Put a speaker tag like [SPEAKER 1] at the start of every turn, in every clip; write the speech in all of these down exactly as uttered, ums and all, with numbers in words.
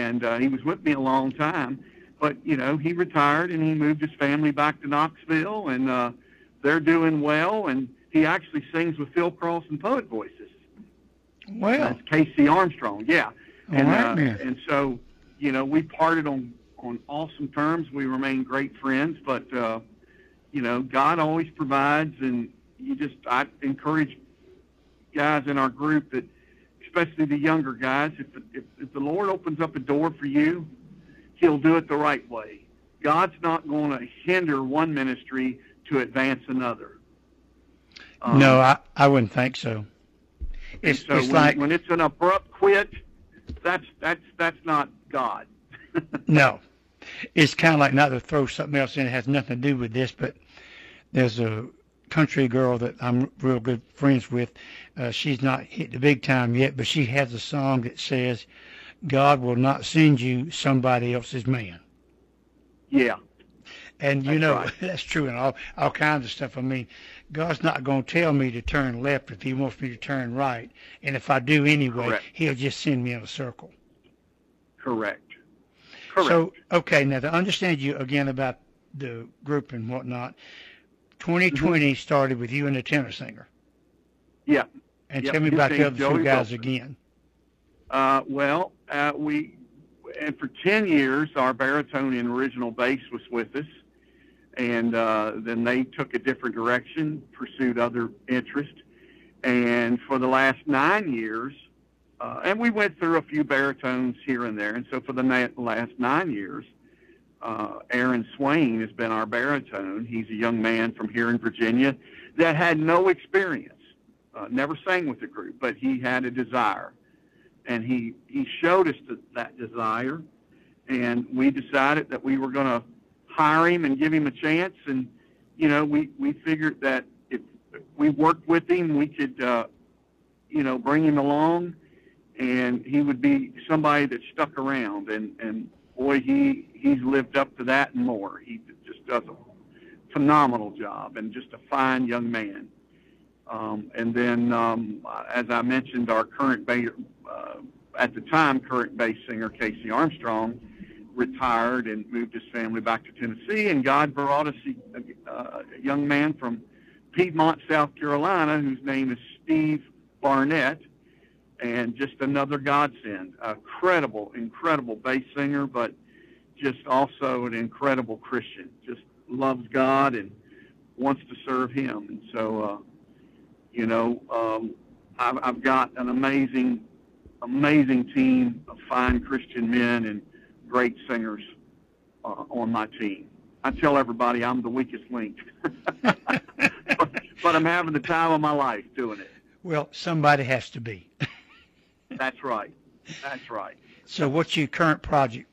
[SPEAKER 1] and uh, he was with me a long time. But, you know, he retired, and he moved his family back to Knoxville, and uh, they're doing well, and he actually sings with Phil Cross and Poet Voices.
[SPEAKER 2] Well.
[SPEAKER 1] That's Casey Armstrong, yeah. And,
[SPEAKER 2] all right,
[SPEAKER 1] uh,
[SPEAKER 2] man.
[SPEAKER 1] and so, you know, we parted on, on awesome terms. We remain great friends, but, uh, you know, God always provides, and you just, I encourage guys in our group that, especially the younger guys, if, if, if the Lord opens up a door for you, he'll do it the right way. God's not going to hinder one ministry to advance another. Um,
[SPEAKER 2] no, I, I wouldn't think so. It's,
[SPEAKER 1] so
[SPEAKER 2] it's
[SPEAKER 1] when,
[SPEAKER 2] like
[SPEAKER 1] when it's an abrupt quit, that's that's that's not God.
[SPEAKER 2] no, it's kind of like not to throw something else in. It has nothing to do with this, but there's a country girl that I'm real good friends with. Uh, she's not hit the big time yet, but she has a song that says, God will not send you somebody else's man.
[SPEAKER 1] Yeah.
[SPEAKER 2] And you
[SPEAKER 1] that's
[SPEAKER 2] know,
[SPEAKER 1] right.
[SPEAKER 2] that's true and all, all kinds of stuff. I mean, God's not going to tell me to turn left if he wants me to turn right. And if I do anyway,
[SPEAKER 1] Correct.
[SPEAKER 2] he'll just send me in a circle.
[SPEAKER 1] Correct. Correct.
[SPEAKER 2] So, okay, now to understand you again about the group and whatnot, twenty twenty mm-hmm. started with you and the tenor singer.
[SPEAKER 1] Yeah.
[SPEAKER 2] And
[SPEAKER 1] yep.
[SPEAKER 2] tell me
[SPEAKER 1] His
[SPEAKER 2] about the other
[SPEAKER 1] Joey
[SPEAKER 2] two guys
[SPEAKER 1] Wilson.
[SPEAKER 2] again.
[SPEAKER 1] Uh, well, uh, we, and for ten years, our baritone and original bass was with us. And uh, then they took a different direction, pursued other interests. And for the last nine years, uh, and we went through a few baritones here and there. And so for the na- last nine years, uh, Aaron Swain has been our baritone. He's a young man from here in Virginia that had no experience, uh, never sang with the group, but he had a desire. And he, he showed us the, that desire, and we decided that we were going to hire him and give him a chance. And, you know, we, we figured that if we worked with him, we could, uh, you know, bring him along, and he would be somebody that stuck around. And, and boy, he, he's lived up to that and more. He just does a phenomenal job and just a fine young man. Um, and then, um, as I mentioned, our current bass, uh, at the time, current bass singer, Casey Armstrong, retired and moved his family back to Tennessee, and God brought us a, a young man from Piedmont, South Carolina, whose name is Steve Barnett, and just another godsend. A credible, incredible bass singer, but just also an incredible Christian. Just loves God and wants to serve him. And so, uh, you know, um, I've, I've got an amazing, amazing team of fine Christian men and great singers uh, on my team. I tell everybody I'm the weakest link, but, but I'm having the time of my life doing it.
[SPEAKER 2] Well, somebody has to be.
[SPEAKER 1] That's right. That's right.
[SPEAKER 2] So what's your current project?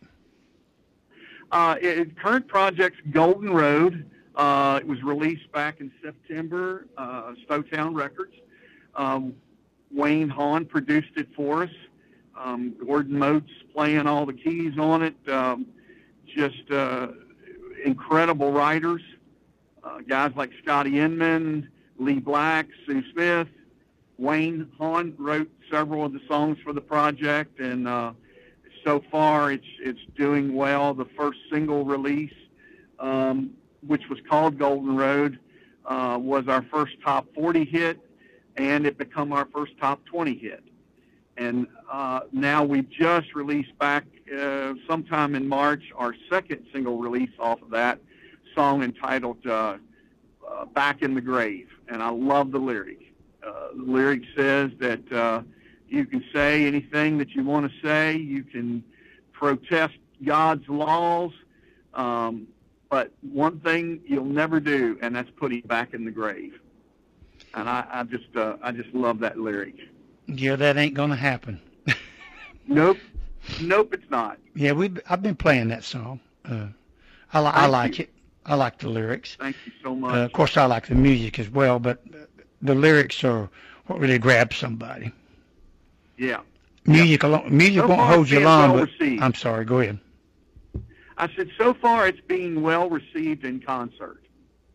[SPEAKER 1] Uh, it, current project's Golden Road. Uh, it was released back in September, uh, Stowtown Records. Um, Wayne Hahn produced it for us. Um, Gordon Motes playing all the keys on it. Um, just uh, incredible writers. Uh, guys like Scotty Inman, Lee Black, Sue Smith. Wayne Hahn wrote several of the songs for the project, and uh, so far it's it's doing well. The first single release, um, which was called Golden Road, uh, was our first top forty hit, and it became our first top twenty hit. And uh, now we've just released back uh, sometime in March our second single release off of that song entitled uh, uh, Back in the Grave. And I love the lyric. Uh, the lyric says that uh, you can say anything that you want to say. You can protest God's laws. Um, but one thing you'll never do, and that's put him back in the grave. And I, I just uh, I just love that lyric.
[SPEAKER 2] Yeah, that ain't gonna happen.
[SPEAKER 1] Nope, nope, it's not.
[SPEAKER 2] Yeah, we I've been playing that song. Uh, I, li- I like you. it. I like the lyrics.
[SPEAKER 1] Thank you so much.
[SPEAKER 2] Uh, of course, I like the music as well, but the lyrics are what really grabs somebody.
[SPEAKER 1] Yeah.
[SPEAKER 2] Music alone, music
[SPEAKER 1] so
[SPEAKER 2] won't hold you long.
[SPEAKER 1] Well
[SPEAKER 2] but I'm sorry. Go ahead.
[SPEAKER 1] I said so far it's being well received in concert.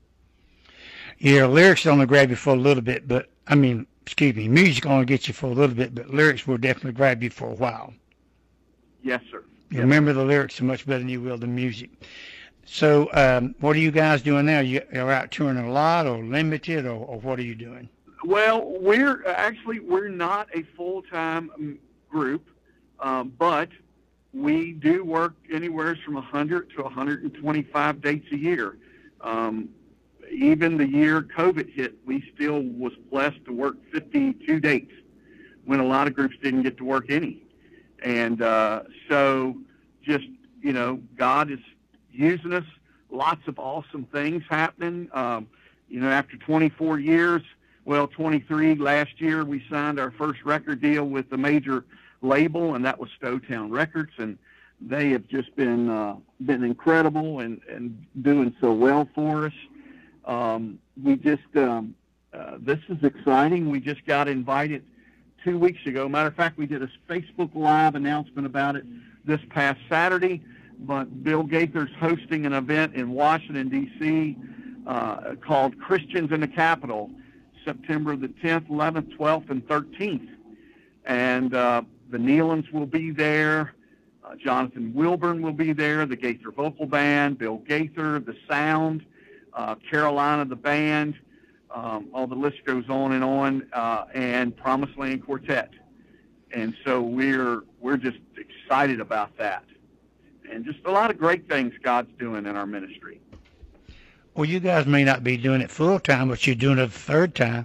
[SPEAKER 2] Yeah, lyrics only grab you for a little bit, but I mean. Excuse me, music only gets you for a little bit, but lyrics will definitely grab you for a while.
[SPEAKER 1] Yes, sir.
[SPEAKER 2] You'll
[SPEAKER 1] Yep.
[SPEAKER 2] remember the lyrics so much better than you will the music. So, um, what are you guys doing now? You are out touring a lot, or limited, or, or what are you doing?
[SPEAKER 1] Well, we're actually we're not a full-time um, group, um, but we do work anywhere from one hundred to one hundred twenty-five dates a year. Um, even the year COVID hit, we still was blessed to work fifty-two dates when a lot of groups didn't get to work any. And uh, so just, you know, God is using us. Lots of awesome things happening. Um, you know, after twenty-four years, well, twenty-three last year, we signed our first record deal with a major label, and that was Stowtown Records. And they have just been uh, been incredible and, and doing so well for us. Um, we just, um, uh, this is exciting. We just got invited two weeks ago. Matter of fact, we did a Facebook Live announcement about it this past Saturday, but Bill Gaither's hosting an event in Washington, D C uh, called Christians in the Capitol, September the tenth, eleventh, twelfth, and thirteenth. And uh, the Nealons will be there. Uh, Jonathan Wilburn will be there, the Gaither Vocal Band, Bill Gaither, the Sound, uh, Carolina, the band, um, all the list goes on and on, uh, and Promised Land Quartet. And so we're we're just excited about that. And just a lot of great things God's doing in our ministry.
[SPEAKER 2] Well, you guys may not be doing it full time, but you're doing it the third time.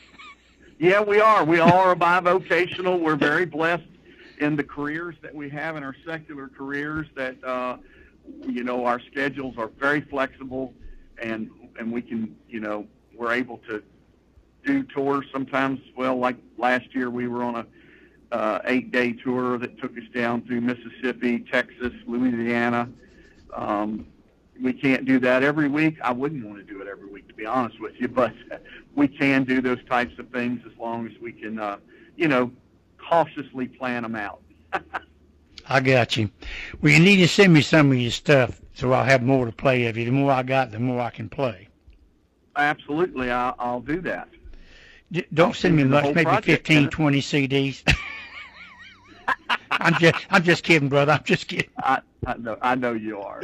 [SPEAKER 1] Yeah, we are. We all are bivocational. We're very blessed in the careers that we have in our secular careers that, uh, you know, our schedules are very flexible, and and we can, you know, we're able to do tours sometimes. Well, like last year we were on a uh, eight-day tour that took us down through Mississippi, Texas, Louisiana. Um, we can't do that every week. I wouldn't want to do it every week, to be honest with you, but we can do those types of things as long as we can, uh, you know, cautiously plan them out.
[SPEAKER 2] I got you. Well, you need to send me some of your stuff so I'll have more to play of you. The more I got, the more I can play.
[SPEAKER 1] Absolutely, I'll, I'll do that.
[SPEAKER 2] D- don't
[SPEAKER 1] I'll
[SPEAKER 2] send me
[SPEAKER 1] send you the
[SPEAKER 2] much,
[SPEAKER 1] whole
[SPEAKER 2] maybe
[SPEAKER 1] project,
[SPEAKER 2] fifteen,
[SPEAKER 1] Kenneth.
[SPEAKER 2] twenty C Ds. I'm just, I'm just kidding, brother. I'm just kidding.
[SPEAKER 1] I, I know, I know you are.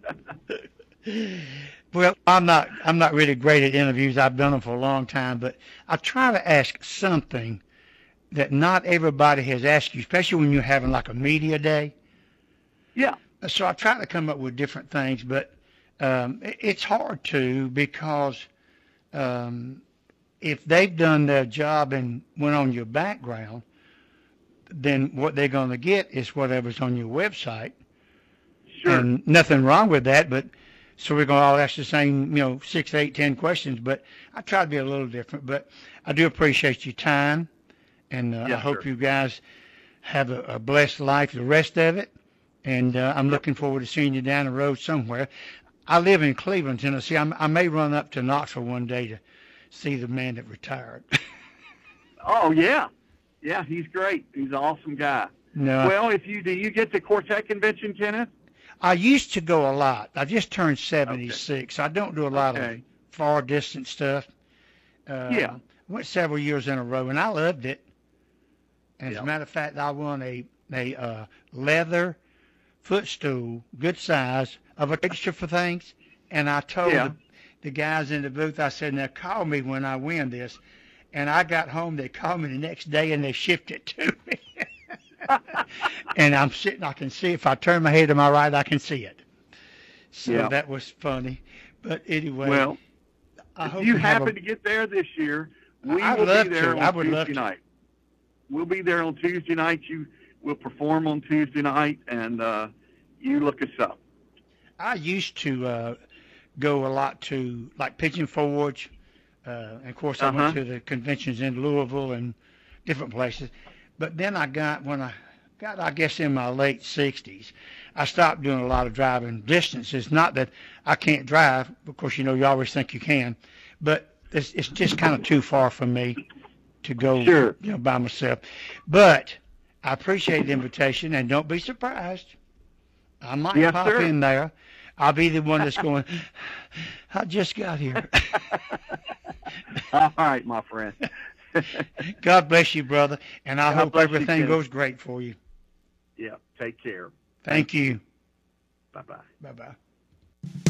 [SPEAKER 2] Well, I'm not, I'm not really great at interviews. I've done them for a long time, but I try to ask something that not everybody has asked you, especially when you're having like a media day.
[SPEAKER 1] Yeah.
[SPEAKER 2] So I try to come up with different things, but um, it- it's hard to because um, if they've done their job and went on your background, then what they're going to get is whatever's on your website.
[SPEAKER 1] Sure.
[SPEAKER 2] And nothing wrong with that, but so we're going to all ask the same, you know, six, eight, ten questions, but I try to be a little different. But I do appreciate your time, and uh,
[SPEAKER 1] Yes,
[SPEAKER 2] I hope
[SPEAKER 1] sir.
[SPEAKER 2] you guys have a, a blessed life the rest of it, and uh, I'm
[SPEAKER 1] Yep.
[SPEAKER 2] looking forward to seeing you down the road somewhere. I live in Cleveland, Tennessee. I'm, I may run up to Knoxville one day to see the man that retired.
[SPEAKER 1] Oh, yeah. Yeah, he's great. He's an awesome guy.
[SPEAKER 2] No,
[SPEAKER 1] Well, if you do you get to Quartet Convention, Kenneth?
[SPEAKER 2] I used to go a lot. I just turned seventy-six. I don't do a lot of
[SPEAKER 1] Okay.
[SPEAKER 2] far distant stuff. Uh,
[SPEAKER 1] Yeah.
[SPEAKER 2] I went several years in a row, and I loved it. And as
[SPEAKER 1] Yeah.
[SPEAKER 2] a matter of fact, I won a a uh, leather footstool, good size, of a register for things. And I told
[SPEAKER 1] Yeah.
[SPEAKER 2] the, the guys in the booth, I said, now call me when I win this. And I got home, they called me the next day, and they shipped it to me. And I'm sitting, I can see, if I turn my head to my right, I can see it. So
[SPEAKER 1] Yeah.
[SPEAKER 2] that was funny. But anyway,
[SPEAKER 1] Well,
[SPEAKER 2] I
[SPEAKER 1] if
[SPEAKER 2] hope
[SPEAKER 1] you
[SPEAKER 2] have
[SPEAKER 1] happen
[SPEAKER 2] a,
[SPEAKER 1] to get there this year, we
[SPEAKER 2] I'd
[SPEAKER 1] will
[SPEAKER 2] love
[SPEAKER 1] be there
[SPEAKER 2] to.
[SPEAKER 1] on
[SPEAKER 2] I would
[SPEAKER 1] Tuesday
[SPEAKER 2] love to.
[SPEAKER 1] night. We'll be there on Tuesday night. You will perform on Tuesday night, and uh, you look us up.
[SPEAKER 2] I used to uh, go a lot to like Pigeon Forge, uh, and of course I
[SPEAKER 1] Uh-huh.
[SPEAKER 2] went to the conventions in Louisville and different places. But then I got, when I got, I guess in my late sixties, I stopped doing a lot of driving distances. Not that I can't drive, of course, you know, you always think you can, but it's, it's just kind of too far for me to go,
[SPEAKER 1] Sure.
[SPEAKER 2] you know, by myself. But I appreciate the invitation, and don't be surprised. I might
[SPEAKER 1] Yes,
[SPEAKER 2] pop
[SPEAKER 1] sir.
[SPEAKER 2] in there. I'll be the one that's going, I just got here.
[SPEAKER 1] All right, my friend.
[SPEAKER 2] God bless you, brother, and I
[SPEAKER 1] God
[SPEAKER 2] hope
[SPEAKER 1] bless you,
[SPEAKER 2] everything
[SPEAKER 1] Kenneth.
[SPEAKER 2] goes great for you.
[SPEAKER 1] Yeah, take care.
[SPEAKER 2] Thank you.
[SPEAKER 1] Bye bye.
[SPEAKER 2] Bye bye.